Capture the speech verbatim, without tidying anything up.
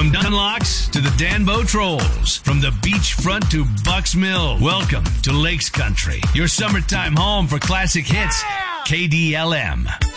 From Dunlocks to the Danbo Trolls, from the beachfront to Bucks Mill, welcome to Lakes Country, your summertime home for classic hits. K D L M.